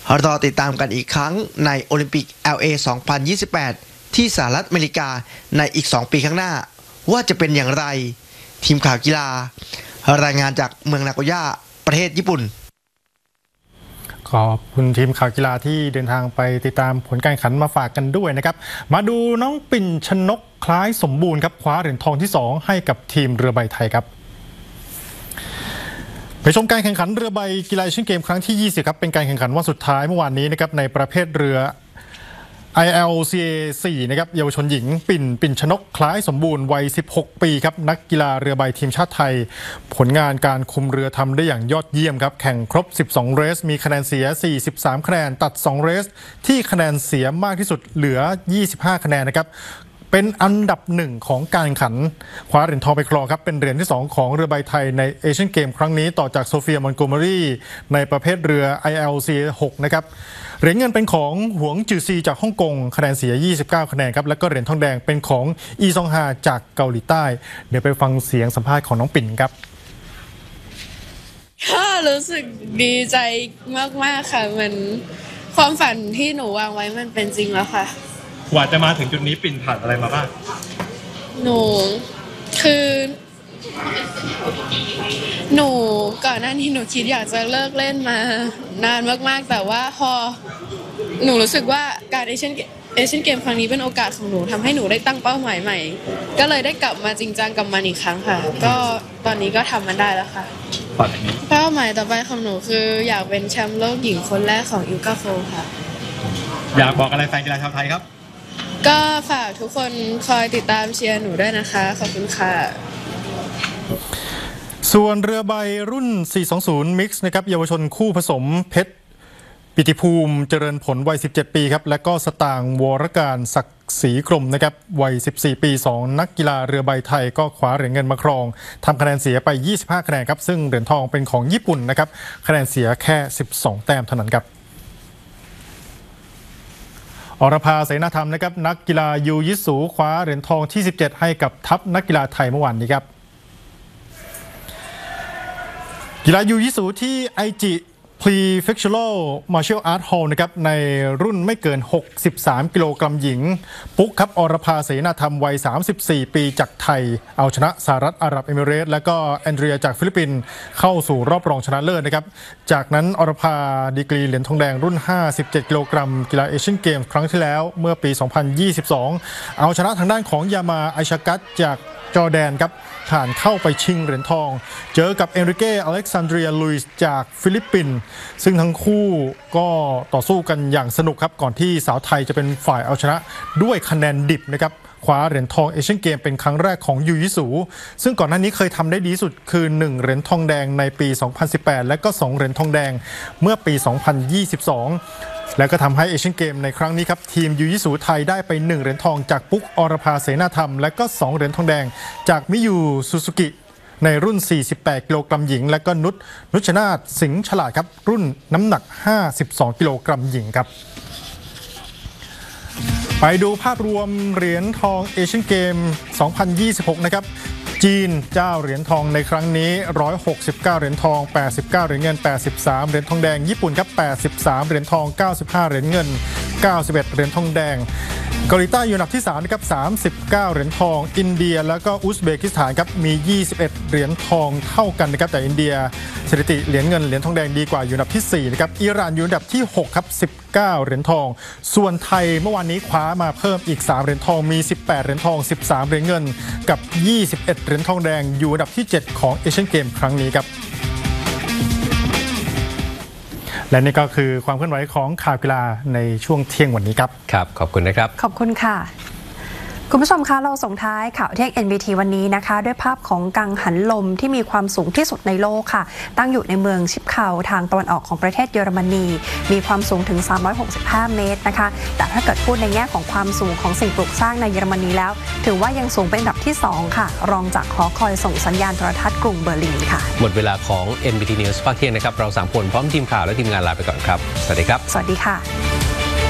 รอติดตามกันอีกครั้งในโอลิมปิก LA 2028 ที่สหรัฐอเมริกาในอีก2 ปีข้างหน้าว่าจะเป็นอย่างไรทีมข่าวกีฬารายงานจากเมืองนาโกย่าประเทศญี่ปุ่นขอบคุณทีมข่าวกีฬาที่เดินทางไปติดตามผลการแข่งขันมาฝากกันด้วยนะครับมาดูน้องปิ่นชนกคล้ายสมบูรณ์ครับคว้าเหรียญทองที่2ให้กับทีมเรือใบไทยครับไปชมการแข่งขันเรือใบกีฬาเอเชียนเกมครั้งที่20ครับเป็นการแข่งขันวันสุดท้ายเมื่อวานนี้นะครับในประเภทเรือ ILCA 4นะครับเยาวชนหญิงปิ่นชนกคล้ายสมบูรณ์วัย16 ปีครับนักกีฬาเรือใบทีมชาติไทยผลงานการคุมเรือทำได้อย่างยอดเยี่ยมครับแข่งครบ12เรสมีคะแนนเสีย43คะแนนตัด2เรสที่คะแนนเสียมากที่สุดเหลือ25คะแนนนะครับเป็นอันดับ1ของการแข่งขันคว้าเหรียญทองไปครองครับเป็นเหรียญที่2ของเรือใบไทยในเอเชียนเกมครั้งนี้ต่อจากโซเฟียมอนโกเมอรี่ในประเภทเรือ ILCA 6นะครับเหรียญเงินเป็นของหวงจือซีจากฮ่องกงคะแนนเสีย29คะแนนครับแล้วก็เหรียญทองแดงเป็นของอีซองฮาจากเกาหลีใต้เดี๋ยวไปฟังเสียงสัมภาษณ์ของน้องปิ่นครับรู้สึกดีใจมากๆค่ะมันความฝันที่หนูวางไว้มันเป็นจริงแล้วค่ะกว่าจะมาถึงจุดนี้ปิ่นผ่านอะไรมาบ้างหนูคือหนูก่อนหน้านี้หนูคิดอยากจะเลิกเล่นมานานมากๆแต่ว่าพอหนูรู้สึกว่าการเอเชียนเกมครั้งนี้เป็นโอกาสของหนูทำให้หนูได้ตั้งเป้าหมายใหม่ก็เลยได้กลับมาจริงจังกับมันอีกครั้งค่ะก็ตอนนี้ก็ทำมันได้แล้วค่ะเป้าหมายต่อไปของหนูคืออยากเป็นแชมป์โลกหญิงคนแรกของยูกาโฟค่ะอยากบอกอะไรแฟนกีฬาชาวไทยครับก็ฝากทุกคนคอยติดตามเชียร์หนูด้วยนะคะขอบคุณค่ะส่วนเรือใบรุ่น420มิกซ์นะครับเยาวชนคู่ผสมเพชรปิติภูมิเจริญผลวัย17ปีครับและก็สตางค์วรการศักดิ์ศรีกรมนะครับวัย14ปี2นักกีฬาเรือใบไทยก็คว้าเหรียญเงินมาครองทำคะแนนเสียไป25คะแนนครับซึ่งเหรียญทองเป็นของญี่ปุ่นนะครับคะแนนเสียแค่12แต้มเท่านั้นครับอรภาเสนาธรรมนะครับนักกีฬายูยิสูคว้าเหรียญทองที่17ให้กับทัพนักกีฬาไทยเมื่อวานนี้ครับกีฬายูยิสูที่ไอจิPrefectural Martial Art Hall นะครับในรุ่นไม่เกิน63กิโลกรัมหญิงปุ๊กครับอรภาเสนาธรรมวัย34ปีจากไทยเอาชนะสหรัฐอาหรับเอมิเรตส์และก็แอนเดรียจากฟิลิปปินส์เข้าสู่รอบรองชนะเลิศนะครับจากนั้นอรภาดีกรีเหรียญทองแดงรุ่น57กิโลกรัมกีฬาเอเชียนเกมส์ครั้งที่แล้วเมื่อปี2022เอาชนะทางด้านของยามาไอชากัสจากจอร์แดนครับผ่านเข้าไปชิงเหรียญทองเจอกับเอนริเก้อเล็กซานเดรียลุยส์จากฟิลิปปินส์ซึ่งทั้งคู่ก็ต่อสู้กันอย่างสนุกครับก่อนที่สาวไทยจะเป็นฝ่ายเอาชนะด้วยคะแนนดิบนะครับคว้าเหรียญทองเอเชียนเกมเป็นครั้งแรกของยูยิสูซึ่งก่อนหน้านี้เคยทำได้ดีสุดคือ1เหรียญทองแดงในปี2018และก็2เหรียญทองแดงเมื่อปี2022และก็ทำให้เอเชียนเกมในครั้งนี้ครับทีมยูยิสูไทยได้ไป1เหรียญทองจากปุ๊กอรภาเสนาธรรมและก็2เหรียญทองแดงจากมิยูซูซูกิในรุ่น48กิโลกรัมหญิงและก็นุชนาถสิงห์ฉลาดครับรุ่นน้ำหนัก52กิโลกรัมหญิงครับไปดูภาพรวมเหรียญทองเอเชียนเกม2026นะครับจีนเจ้าเหรียญทองในครั้งนี้169เหรียญทอง89เหรียญเงิน83เหรียญทองแดงญี่ปุ่นครับ83เหรียญทอง95เหรียญเงิน91เหรียญทองแดงเกาหลีใต้อยู่อันดับที่3นะครับ39เหรียญทองอินเดียแล้วก็อุซเบกิสถานครับมี21เหรียญทองเท่ากันนะครับแต่อินเดียสถิติเหรียญเงินเหรียญทองแดงดีกว่าอยู่อันดับที่4นะครับอิหร่านอยู่อันดับที่6ครับ19เหรียญทองส่วนไทยเมื่อวานนี้คว้ามาเพิ่มอีก3เหรียญทองมี18เหรียญทอง13เหรียญเงินกับ21เหรียญทองแดงอยู่อันดับที่7ของเอเชียนเกมครั้งนี้ครับและนี่ก็คือความเคลื่อนไหวของข่าวกีฬาในช่วงเที่ยงวันนี้ครับครับขอบคุณนะครับขอบคุณค่ะคุณผู้ชมคะเราส่งท้ายข่าวเที่ยง NBT วันนี้นะคะด้วยภาพของกังหันลมที่มีความสูงที่สุดในโลกค่ะตั้งอยู่ในเมืองชิปเคาทางตะวันออกของประเทศเยอรมนีมีความสูงถึง365เมตรนะคะแต่ถ้าเกิดพูดในแง่ของความสูงของสิ่งปลูกสร้างในเยอรมนีแล้วถือว่ายังสูงเป็นอันดับที่2ค่ะรองจากหอคอยส่งสัญญาณโทรทัศน์กรุงเบอร์ลินค่ะหมดเวลาของ NBT News ภาคเที่ยงนะครับเรา3คนพร้อมทีมข่าวและทีมงานลาไปก่อนครับสวัสดีครับสวัสดีค่ะ